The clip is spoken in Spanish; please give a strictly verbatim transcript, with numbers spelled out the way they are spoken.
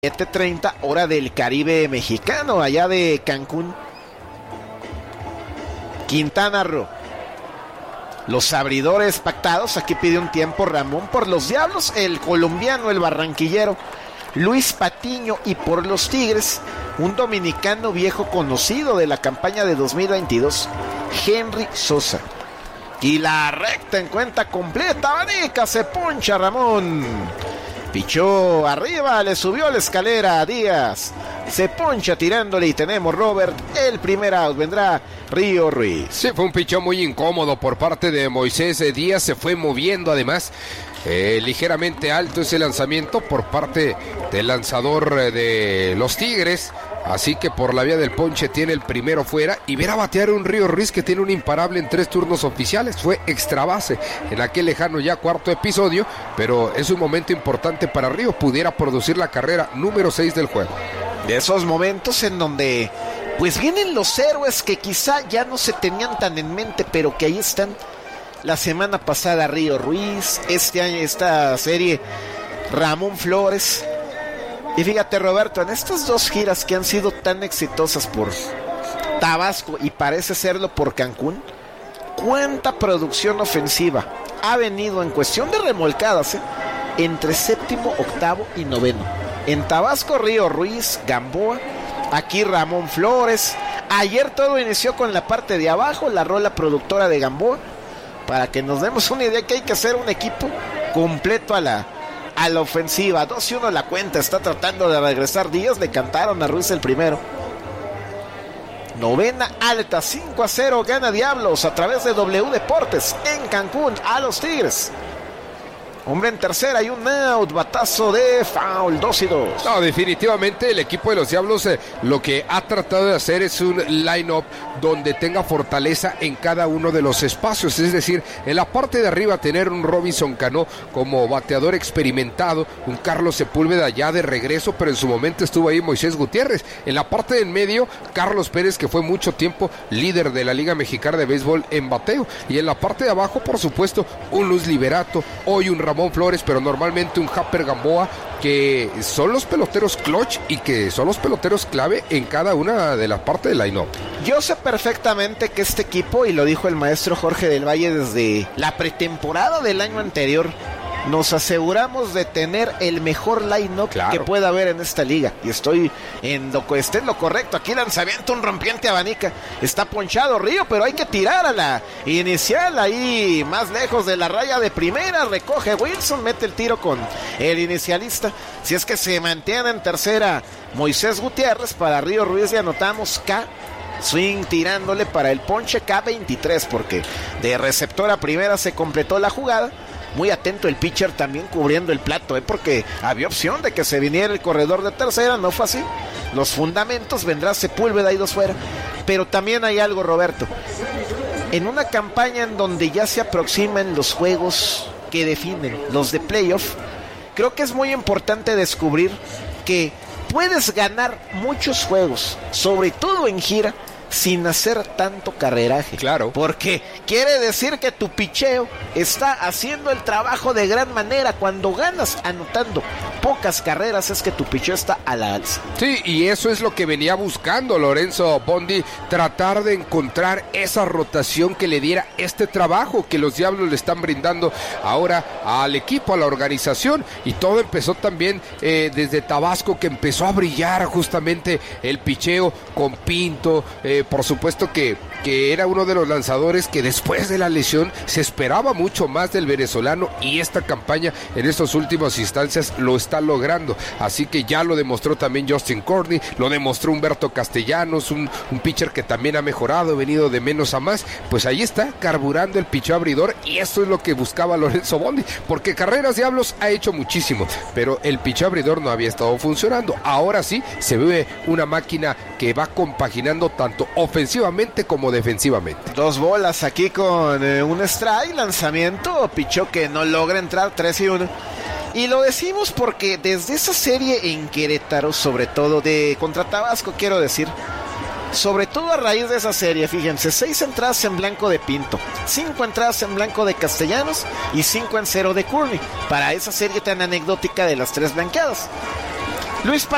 siete treinta, hora del Caribe mexicano, allá de Cancún. Quintana Roo. Los abridores pactados, aquí pide un tiempo Ramón por los Diablos, el colombiano, el barranquillero Luis Patiño, y por los Tigres, un dominicano viejo conocido de la campaña de dos mil veintidós, Henry Sosa. Y la recta en cuenta completa, abanica, se poncha Ramón. Pichó arriba, le subió la escalera a Díaz. Se poncha tirándole y tenemos Robert. El primer out, vendrá Río Ruiz. Sí, fue un pichón muy incómodo por parte de Moisés Díaz. Se fue moviendo además. Eh, ligeramente alto ese lanzamiento por parte del lanzador de los Tigres. Así que por la vía del ponche tiene el primero fuera. Y ver a batear un Río Ruiz que tiene un imparable en tres turnos oficiales. Fue extra base en aquel lejano ya cuarto episodio. Pero es un momento importante para Río. Pudiera producir la carrera número seis del juego. De esos momentos en donde pues vienen los héroes que quizá ya no se tenían tan en mente, pero que ahí están. La semana pasada Río Ruiz, este año esta serie Ramón Flores. Y fíjate Roberto, en estas dos giras que han sido tan exitosas por Tabasco y parece serlo por Cancún, cuánta producción ofensiva ha venido en cuestión de remolcadas, ¿eh? Entre séptimo, octavo y noveno. En Tabasco Río Ruiz, Gamboa, aquí Ramón Flores. Ayer todo inició con la parte de abajo, la rola productora de Gamboa, para que nos demos una idea que hay que hacer un equipo completo a la, a la ofensiva. dos y uno la cuenta, está tratando de regresar Díaz, le cantaron a Ruiz el primero. Novena alta, cinco a cero, gana Diablos a través de W Deportes en Cancún a los Tigres. Hombre en tercera y un out, batazo de foul, dos y dos. No, definitivamente el equipo de los Diablos eh, lo que ha tratado de hacer es un line-up donde tenga fortaleza en cada uno de los espacios. Es decir, en la parte de arriba tener un Robinson Cano como bateador experimentado, un Carlos Sepúlveda ya de regreso, pero en su momento estuvo ahí Moisés Gutiérrez. En la parte de en medio, Carlos Pérez, que fue mucho tiempo líder de la Liga Mexicana de Béisbol en bateo. Y en la parte de abajo, por supuesto, un Luz Liberato, hoy un Ramón Flores, pero normalmente un Japper Gamboa, que son los peloteros clutch y que son los peloteros clave en cada una de las partes del line-up. Yo sé perfectamente que este equipo, y lo dijo el maestro Jorge del Valle desde la pretemporada del año anterior, nos aseguramos de tener el mejor line-up claro. que pueda haber en esta liga. Y estoy en lo, esté en lo correcto. Aquí lanzamiento, un rompiente abanica. Está ponchado Río, pero hay que tirar a la inicial. Ahí más lejos de la raya de primera. Recoge Wilson, mete el tiro con el inicialista. Si es que se mantiene en tercera Moisés Gutiérrez, para Río Ruiz, y anotamos K. Swing tirándole para el ponche K veintitrés, porque de receptor a primera se completó la jugada. Muy atento el pitcher también cubriendo el plato, ¿eh? Porque había opción de que se viniera el corredor de tercera, no fue así. Los fundamentos, vendrá Sepúlveda y dos fuera. Pero también hay algo, Roberto. En una campaña en donde ya se aproximan los juegos que definen, los de playoff, creo que es muy importante descubrir que puedes ganar muchos juegos, sobre todo en gira, sin hacer tanto carreraje. Claro. Porque quiere decir que tu picheo está haciendo el trabajo de gran manera. Cuando ganas anotando pocas carreras, es que tu picheo está a la alza. Sí, y eso es lo que venía buscando Lorenzo Bondi, tratar de encontrar esa rotación que le diera este trabajo que los Diablos le están brindando ahora al equipo, a la organización. Y todo empezó también eh, desde Tabasco, que empezó a brillar justamente el picheo con Pinto, eh, por supuesto que, que era uno de los lanzadores que después de la lesión se esperaba mucho más del venezolano, y esta campaña en estas últimas instancias lo está logrando. Así que ya lo demostró también Justin Courtney, lo demostró Humberto Castellanos, un, un pitcher que también ha mejorado, venido de menos a más. Pues ahí está, carburando el picheo abridor, y esto es lo que buscaba Lorenzo Bondi, porque carreras Diablos ha hecho muchísimo, pero el picheo abridor no había estado funcionando. Ahora sí se ve una máquina que va compaginando tanto ofensivamente como defensivamente. Dos bolas aquí con eh, un strike, lanzamiento, pichó que no logra entrar, tres y uno. Y lo decimos porque desde esa serie en Querétaro, sobre todo de contra Tabasco, quiero decir, sobre todo a raíz de esa serie, fíjense, seis entradas en blanco de Pinto, cinco entradas en blanco de Castellanos y cinco en cero de Courtney, para esa serie tan anecdótica de las tres blanqueadas. Luis